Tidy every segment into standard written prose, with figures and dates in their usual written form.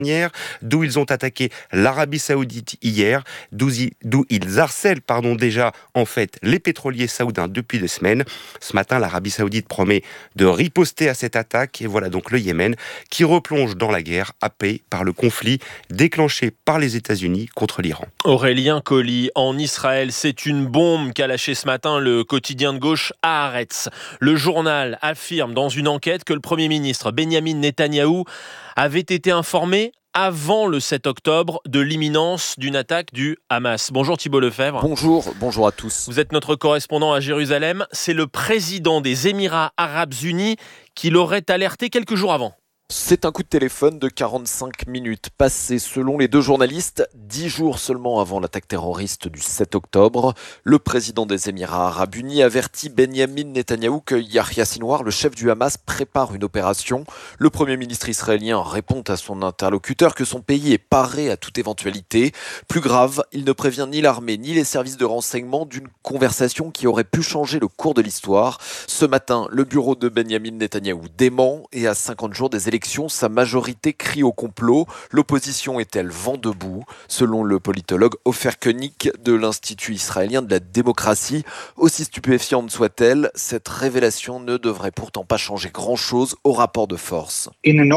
d'où ils ont attaqué l'Arabie Saoudite hier, d'où ils harcèlent déjà en fait les pétroliers saoudiens depuis des semaines. Ce matin, l'Arabie Saoudite promet de riposter à cette attaque et voilà donc le Yémen qui replonge dans la guerre happé par le conflit déclenché par les États-Unis contre l'Iran. Aurélien Colli, en Israël, c'est une bombe qu'a lâché ce matin le quotidien de gauche Haaretz. Le journal affirme dans une enquête que le Premier ministre Benyamin Netanyahou avait été informé avant le 7 octobre de l'imminence d'une attaque du Hamas. Bonjour Thibault Lefebvre. Bonjour à tous. Vous êtes notre correspondant à Jérusalem. C'est le président des Émirats Arabes Unis qui l'aurait alerté quelques jours avant. C'est un coup de téléphone de 45 minutes passé selon les deux journalistes 10 jours seulement avant l'attaque terroriste du 7 octobre. Le président des Émirats Arabes Unis avertit Benyamin Netanyahou que Yahya Sinwar, le chef du Hamas, prépare une opération. Le Premier ministre israélien répond à son interlocuteur que son pays est paré à toute éventualité. Plus grave, il ne prévient ni l'armée ni les services de renseignement d'une conversation qui aurait pu changer le cours de l'histoire. Ce matin, le bureau de Benyamin Netanyahou dément et à 50 jours des élections, sa majorité crie au complot. L'opposition est-elle vent debout ? Selon le politologue Ofer Koenig de l'Institut israélien de la démocratie, aussi stupéfiante soit-elle, cette révélation ne devrait pourtant pas changer grand-chose au rapport de force.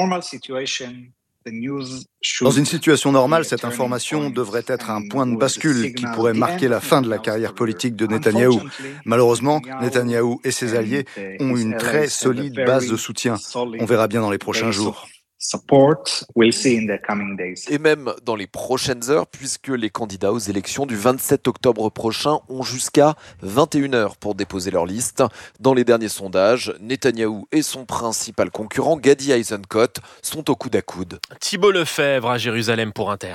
Dans une situation normale, cette information devrait être un point de bascule qui pourrait marquer la fin de la carrière politique de Netanyahou. Malheureusement, Netanyahou et ses alliés ont une très solide base de soutien. On verra bien dans les prochains jours. Et même dans les prochaines heures, puisque les candidats aux élections du 27 octobre prochain ont jusqu'à 21h pour déposer leur liste. Dans les derniers sondages, Netanyahou et son principal concurrent, Gadi Eisenkot, sont au coude à coude. Thibault Lefebvre à Jérusalem pour Inter.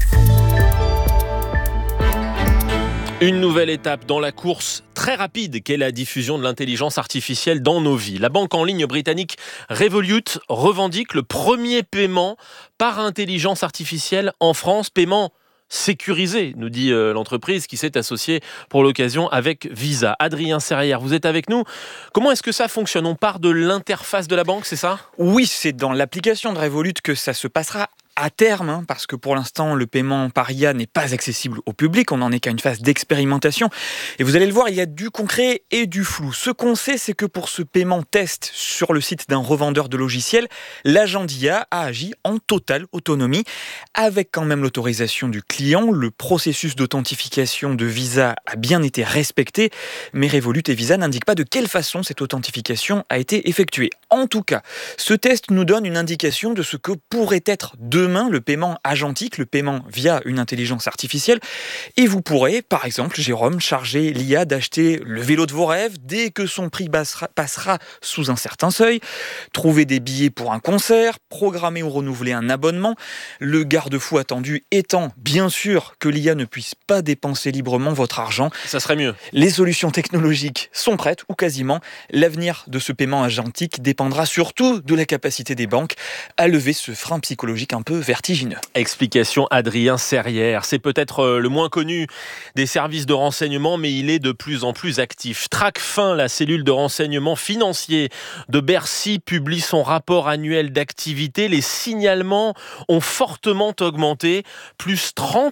Une nouvelle étape dans la course très rapide qu'est la diffusion de l'intelligence artificielle dans nos vies. La banque en ligne britannique Revolut revendique le premier paiement par intelligence artificielle en France, paiement sécurisé, nous dit l'entreprise qui s'est associée pour l'occasion avec Visa. Adrien Serrière, vous êtes avec nous. Comment est-ce que ça fonctionne ? On part de l'interface de la banque, c'est ça ? Oui, c'est dans l'application de Revolut que ça se passera à terme, parce que pour l'instant, le paiement par IA n'est pas accessible au public. On n'en est qu'à une phase d'expérimentation. Et vous allez le voir, il y a du concret et du flou. Ce qu'on sait, c'est que pour ce paiement test sur le site d'un revendeur de logiciels, l'agent d'IA a agi en totale autonomie, avec quand même l'autorisation du client. Le processus d'authentification de Visa a bien été respecté, mais Revolut et Visa n'indiquent pas de quelle façon cette authentification a été effectuée. En tout cas, ce test nous donne une indication de ce que pourrait être demain le paiement agentique, le paiement via une intelligence artificielle. Et vous pourrez, par exemple, Jérôme, charger l'IA d'acheter le vélo de vos rêves dès que son prix passera sous un certain seuil, trouver des billets pour un concert, programmer ou renouveler un abonnement. Le garde-fou attendu étant, bien sûr, que l'IA ne puisse pas dépenser librement votre argent. Ça serait mieux. Les solutions technologiques sont prêtes, ou quasiment. L'avenir de ce paiement agentique dépendra surtout de la capacité des banques à lever ce frein psychologique un peu vertigineux. Explication Adrien Serrière. C'est peut-être le moins connu des services de renseignement, mais il est de plus en plus actif. Tracfin, la cellule de renseignement financier de Bercy, publie son rapport annuel d'activité. Les signalements ont fortement augmenté, plus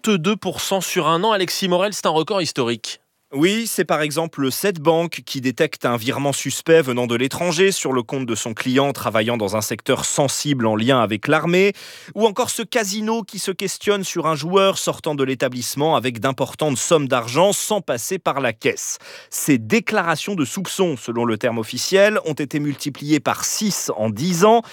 32% sur un an. Alexis Morel, c'est un record historique. Oui, c'est par exemple cette banque qui détecte un virement suspect venant de l'étranger sur le compte de son client travaillant dans un secteur sensible en lien avec l'armée, ou encore ce casino qui se questionne sur un joueur sortant de l'établissement avec d'importantes sommes d'argent sans passer par la caisse. Ces déclarations de soupçons, selon le terme officiel, ont été multipliées par 6 en 10 ans,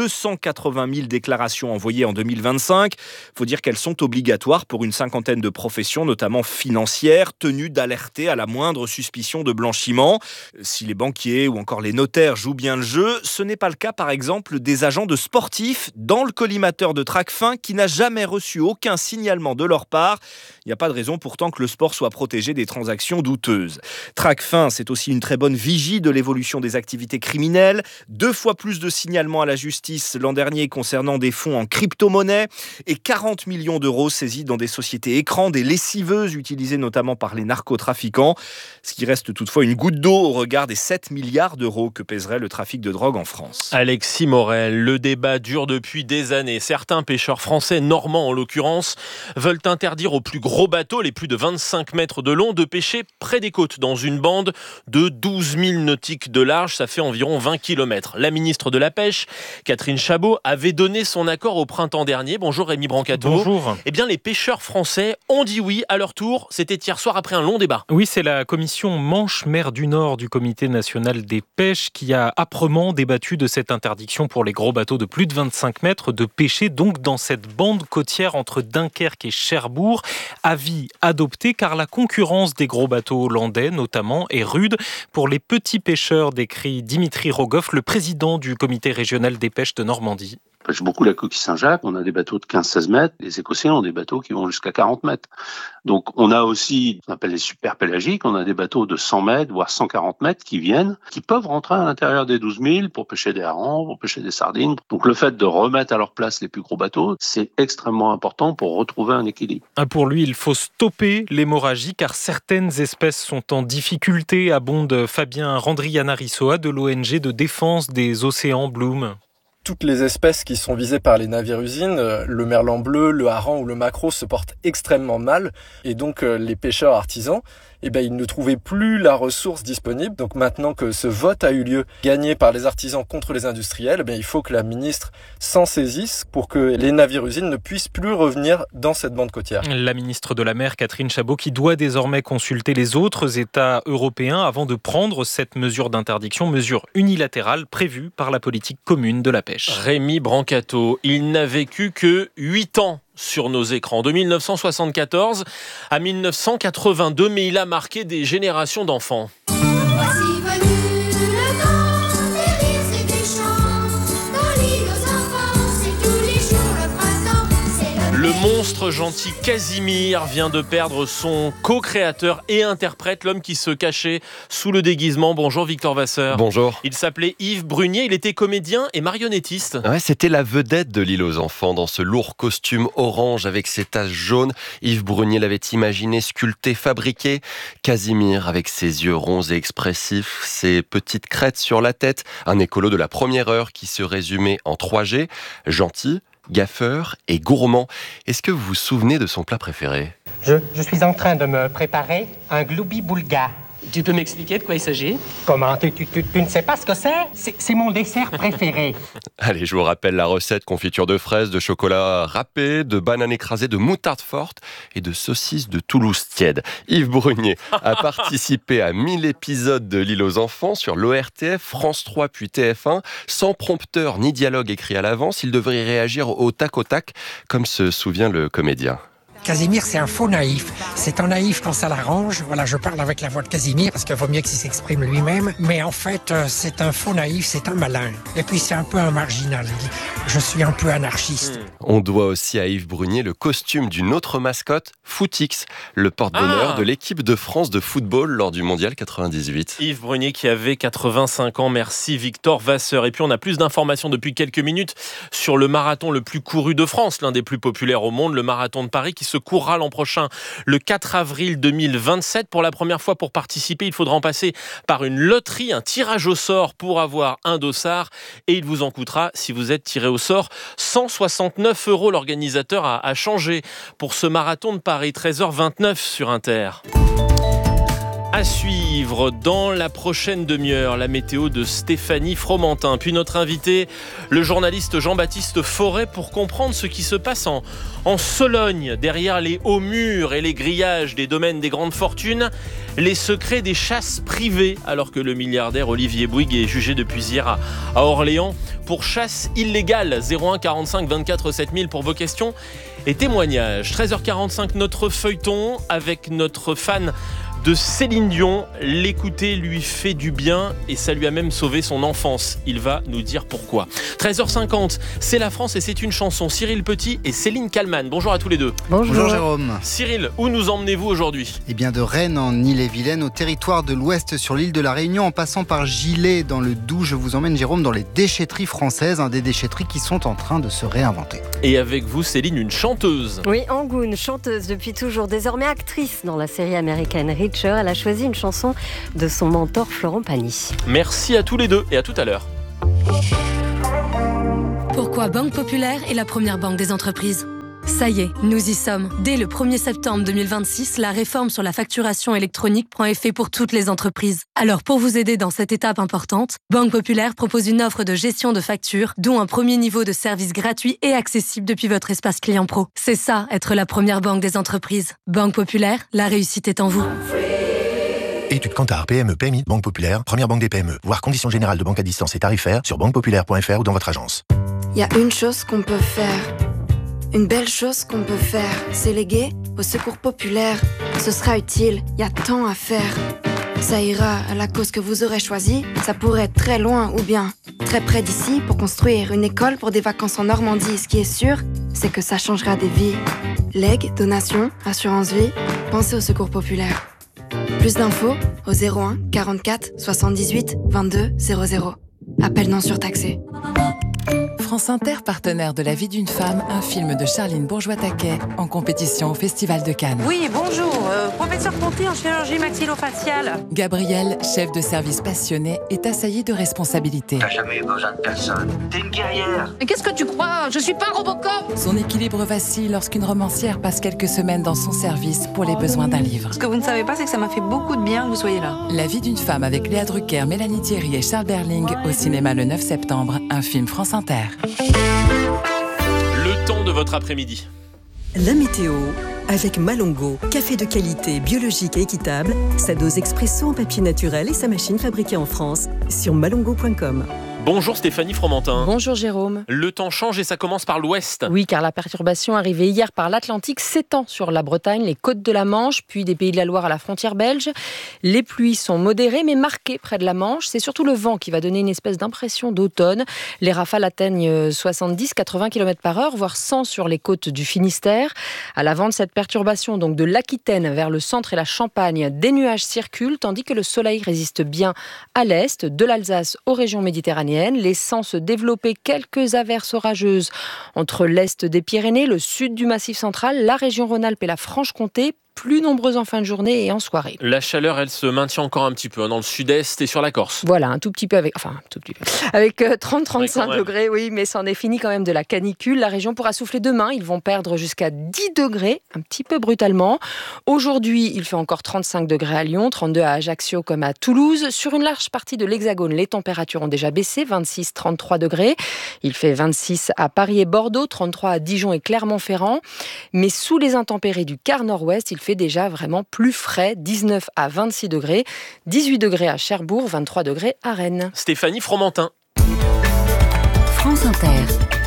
280 000 déclarations envoyées en 2025. Il faut dire qu'elles sont obligatoires pour une cinquantaine de professions, notamment financières, tenues d'alerter à la moindre suspicion de blanchiment. Si les banquiers ou encore les notaires jouent bien le jeu, ce n'est pas le cas par exemple des agents de sportifs dans le collimateur de Tracfin qui n'a jamais reçu aucun signalement de leur part. Il n'y a pas de raison pourtant que le sport soit protégé des transactions douteuses. Tracfin, c'est aussi une très bonne vigie de l'évolution des activités criminelles. 2 fois plus de signalements à la justice l'an dernier concernant des fonds en crypto-monnaie et 40 millions d'euros saisis dans des sociétés écrans, des lessiveuses utilisées notamment par les narcotrafiquants trafiquants. Ce qui reste toutefois une goutte d'eau au regard des 7 milliards d'euros que pèserait le trafic de drogue en France. Alexis Morel, le débat dure depuis des années. Certains pêcheurs français, normands en l'occurrence, veulent interdire aux plus gros bateaux, les plus de 25 mètres de long, de pêcher près des côtes dans une bande de 12 000 nautiques de large. Ça fait environ 20 km. La ministre de la Pêche, Catherine Chabot, avait donné son accord au printemps dernier. Bonjour Rémi Brancato. Bonjour. Eh bien, les pêcheurs français ont dit oui à leur tour. C'était hier soir après un long débat. Oui, c'est la commission Manche-Mer du Nord du Comité national des pêches qui a âprement débattu de cette interdiction pour les gros bateaux de plus de 25 mètres de pêcher donc dans cette bande côtière entre Dunkerque et Cherbourg. Avis adopté car la concurrence des gros bateaux hollandais notamment est rude pour les petits pêcheurs, décrit Dimitri Rogoff, le président du comité régional des pêches de Normandie. On pêche beaucoup la coquille Saint-Jacques, on a des bateaux de 15-16 mètres, les Écossais ont des bateaux qui vont jusqu'à 40 mètres. Donc on a aussi, on appelle les super pélagiques, on a des bateaux de 100 mètres, voire 140 mètres qui viennent, qui peuvent rentrer à l'intérieur des 12 000 pour pêcher des harengs, pour pêcher des sardines. Donc le fait de remettre à leur place les plus gros bateaux, c'est extrêmement important pour retrouver un équilibre. Pour lui, il faut stopper l'hémorragie car certaines espèces sont en difficulté, abonde Fabien Randrianarisoa de l'ONG de défense des océans Bloom. Toutes les espèces qui sont visées par les navires-usines, le merlan bleu, le hareng ou le maquereau se portent extrêmement mal. Et donc les pêcheurs artisans, ils ne trouvaient plus la ressource disponible. Donc maintenant que ce vote a eu lieu, gagné par les artisans contre les industriels, il faut que la ministre s'en saisisse pour que les navires-usines ne puissent plus revenir dans cette bande côtière. La ministre de la Mer, Catherine Chabot, qui doit désormais consulter les autres États européens avant de prendre cette mesure d'interdiction, mesure unilatérale prévue par la politique commune de la pêche. Rémi Brancato, il n'a vécu que 8 ans sur nos écrans, de 1974 à 1982, mais il a marqué des générations d'enfants. Voici venu le temps des rires et des chants, dans l'île aux enfants, c'est tous les jours le printemps, c'est Le monstre gentil Casimir vient de perdre son co-créateur et interprète, l'homme qui se cachait sous le déguisement. Bonjour Victor Vasseur. Bonjour. Il s'appelait Yves Brunier, il était comédien et marionnettiste. Ouais, c'était la vedette de l'île aux enfants dans ce lourd costume orange avec ses taches jaunes. Yves Brunier l'avait imaginé, sculpté, fabriqué. Casimir avec ses yeux ronds et expressifs, ses petites crêtes sur la tête, un écolo de la première heure qui se résumait en 3G, gentil, gaffeur et gourmand. Est-ce que vous vous souvenez de son plat préféré ? Je suis en train de me préparer un gloubi-boulga. Tu peux m'expliquer de quoi il s'agit ? Comment ? Tu ne sais pas ce que c'est ? C'est mon dessert préféré. Allez, je vous rappelle la recette: confiture de fraises, de chocolat râpé, de bananes écrasées, de moutarde forte et de saucisses de Toulouse tiède. Yves Brunier a participé à 1000 épisodes de l'île aux enfants sur l'ORTF, France 3 puis TF1. Sans prompteur ni dialogue écrit à l'avance, il devrait réagir au tac, comme se souvient le comédien. Casimir, c'est un faux naïf. C'est un naïf quand ça l'arrange. Voilà, je parle avec la voix de Casimir parce qu'il vaut mieux qu'il s'exprime lui-même. Mais en fait, c'est un faux naïf, c'est un malin. Et puis c'est un peu un marginal. Je suis un peu anarchiste. On doit aussi à Yves Brunier le costume d'une autre mascotte, Footix, le porte-bonheur de l'équipe de France de football lors du Mondial 98. Yves Brunier qui avait 85 ans. Merci Victor Vasseur. Et puis on a plus d'informations depuis quelques minutes sur le marathon le plus couru de France, l'un des plus populaires au monde, le marathon de Paris, qui se courra l'an prochain, le 4 avril 2027. Pour la première fois, pour participer, il faudra en passer par une loterie, un tirage au sort pour avoir un dossard. Et il vous en coûtera, si vous êtes tiré au sort, 169 €. L'organisateur a changé pour ce marathon de Paris. 13h29 sur Inter. À suivre dans la prochaine demi-heure, la météo de Stéphanie Fromentin. Puis notre invité, le journaliste Jean-Baptiste Forêt, pour comprendre ce qui se passe en Sologne, derrière les hauts murs et les grillages des domaines des grandes fortunes, les secrets des chasses privées, alors que le milliardaire Olivier Bouygues est jugé depuis hier à Orléans pour chasse illégale. 01 45 24 7000 pour vos questions et témoignages. 13h45, notre feuilleton avec notre fan de Céline Dion. L'écouter lui fait du bien et ça lui a même sauvé son enfance. Il va nous dire pourquoi. 13h50, c'est la France et c'est une chanson. Cyril Petit et Céline Kallmann. Bonjour à tous les deux. Bonjour Jérôme. Cyril, où nous emmenez-vous aujourd'hui ? Eh bien de Rennes en Ille-et-Vilaine au territoire de l'Ouest sur l'île de la Réunion en passant par Gilet dans le Doubs. Je vous emmène Jérôme dans les déchetteries françaises, des déchetteries qui sont en train de se réinventer. Et avec vous Céline, une chanteuse. Oui, Angoune, chanteuse depuis toujours, désormais actrice dans la série américaine Rich Preacher. Elle a choisi une chanson de son mentor Florent Pagny. Merci à tous les deux et à tout à l'heure. Pourquoi Banque Populaire est la première banque des entreprises ? Ça y est, nous y sommes. Dès le 1er septembre 2026, la réforme sur la facturation électronique prend effet pour toutes les entreprises. Alors pour vous aider dans cette étape importante, Banque Populaire propose une offre de gestion de factures, dont un premier niveau de service gratuit et accessible depuis votre espace client pro. C'est ça, être la première banque des entreprises. Banque Populaire, la réussite est en vous. Étude Kantar, PME, PMI, Banque Populaire, première banque des PME. Voir conditions générales de banque à distance et tarifaires sur banquepopulaire.fr ou dans votre agence. Il y a une chose qu'on peut faire. Une belle chose qu'on peut faire, c'est léguer au secours populaire. Ce sera utile, il y a tant à faire. Ça ira à la cause que vous aurez choisie. Ça pourrait être très loin ou bien très près d'ici pour construire une école pour des vacances en Normandie. Ce qui est sûr, c'est que ça changera des vies. Legs, donations, assurance vie, pensez au secours populaire. Plus d'infos au 01 44 78 22 00. Appel non surtaxé. France Inter, partenaire de La vie d'une femme, un film de Charline Bourgeois-Taquet en compétition au Festival de Cannes. Oui, bonjour, professeur Ponty en chirurgie maxillofaciale. Gabrielle, chef de service passionné, est assaillie de responsabilités. T'as jamais eu besoin de personne. T'es une guerrière. Mais qu'est-ce que tu crois ? Je suis pas Robocop. Son équilibre vacille lorsqu'une romancière passe quelques semaines dans son service pour les besoins d'un livre. Ce que vous ne savez pas, c'est que ça m'a fait beaucoup de bien que vous soyez là. La vie d'une femme avec Léa Drucker, Mélanie Thierry et Charles Berling au cinéma le 9 septembre, un film France Inter. Le temps de votre après-midi. La météo avec Malongo, café de qualité, biologique et équitable, sa dose expresso en papier naturel et sa machine fabriquée en France sur malongo.com. Bonjour Stéphanie Fromentin. Bonjour Jérôme. Le temps change et ça commence par l'ouest. Oui, car la perturbation arrivée hier par l'Atlantique s'étend sur la Bretagne, les côtes de la Manche, puis des Pays de la Loire à la frontière belge. Les pluies sont modérées mais marquées près de la Manche. C'est surtout le vent qui va donner une espèce d'impression d'automne. Les rafales atteignent 70-80 km/h, voire 100 sur les côtes du Finistère. À l'avant de cette perturbation, donc de l'Aquitaine vers le centre et la Champagne, des nuages circulent, tandis que le soleil résiste bien à l'est, de l'Alsace aux régions méditerranéennes, laissant se développer quelques averses orageuses entre l'est des Pyrénées, le sud du Massif central, la région Rhône-Alpes et la Franche-Comté, plus nombreuses en fin de journée et en soirée. La chaleur, elle se maintient encore un petit peu dans le sud-est et sur la Corse. Voilà, un tout petit peu avec 30-35 degrés, oui, mais c'en est fini quand même de la canicule. La région pourra souffler demain, ils vont perdre jusqu'à 10 degrés, un petit peu brutalement. Aujourd'hui, il fait encore 35 degrés à Lyon, 32 à Ajaccio comme à Toulouse. Sur une large partie de l'Hexagone, les températures ont déjà baissé, 26-33 degrés. Il fait 26 à Paris et Bordeaux, 33 à Dijon et Clermont-Ferrand. Mais sous les intempéries du quart nord-ouest, il fait déjà vraiment plus frais, 19 à 26 degrés, 18 degrés à Cherbourg, 23 degrés à Rennes. Stéphanie Fromentin. France Inter.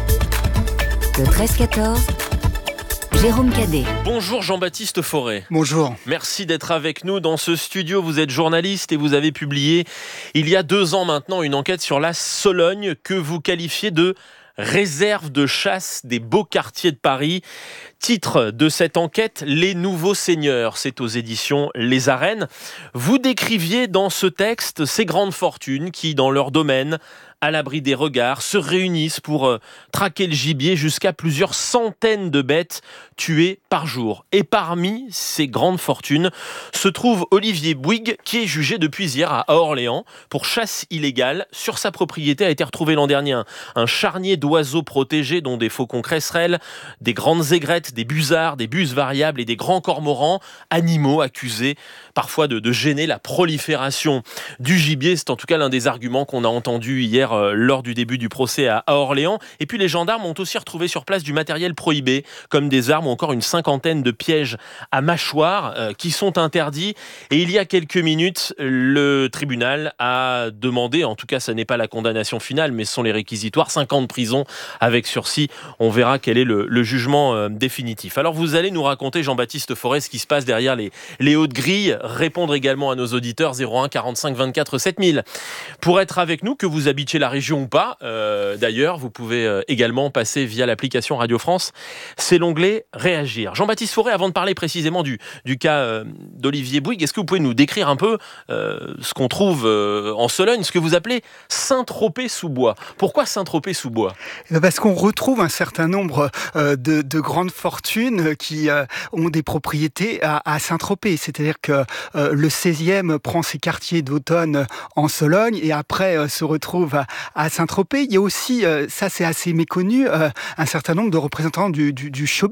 Le 13-14. Jérôme Cadet. Bonjour Jean-Baptiste Forêt. Bonjour. Merci d'être avec nous dans ce studio. Vous êtes journaliste et vous avez publié il y a 2 ans maintenant une enquête sur la Sologne que vous qualifiez de réserve de chasse des beaux quartiers de Paris. Titre de cette enquête, Les Nouveaux Seigneurs. C'est aux éditions Les Arènes. Vous décriviez dans ce texte ces grandes fortunes qui, dans leur domaine, à l'abri des regards, se réunissent pour traquer le gibier jusqu'à plusieurs centaines de bêtes tuées par jour. Et parmi ces grandes fortunes se trouve Olivier Bouygues, qui est jugé depuis hier à Orléans pour chasse illégale. Sur sa propriété a été retrouvé l'an dernier un charnier d'oiseaux protégés, dont des faucons cresserelles, des grandes aigrettes, des busards, des buses variables et des grands cormorans, animaux accusés parfois de gêner la prolifération du gibier. C'est en tout cas l'un des arguments qu'on a entendu hier lors du début du procès à Orléans. Et puis les gendarmes ont aussi retrouvé sur place du matériel prohibé, comme des armes ou encore une cinquantaine de pièges à mâchoire qui sont interdits. Et il y a quelques minutes, le tribunal a demandé, en tout cas ça n'est pas la condamnation finale, mais ce sont les réquisitoires, 5 ans de prison avec sursis. On verra quel est le jugement définitif. Alors vous allez nous raconter, Jean-Baptiste Forêt, ce qui se passe derrière les hautes grilles, répondre également à nos auditeurs 01 45 24 7000. Pour être avec nous, que vous habitiez la la région ou pas. D'ailleurs, vous pouvez également passer via l'application Radio France. C'est l'onglet Réagir. Jean-Baptiste Forêt, avant de parler précisément du cas d'Olivier Bouygues, est-ce que vous pouvez nous décrire un peu ce qu'on trouve en Sologne, ce que vous appelez Saint-Tropez-sous-Bois? Pourquoi Saint-Tropez-sous-Bois? Parce qu'on retrouve un certain nombre de grandes fortunes qui ont des propriétés à Saint-Tropez. C'est-à-dire que le 16e prend ses quartiers d'automne en Sologne et après se retrouve à Saint-Tropez. Il y a aussi, ça c'est assez méconnu, un certain nombre de représentants du showbiz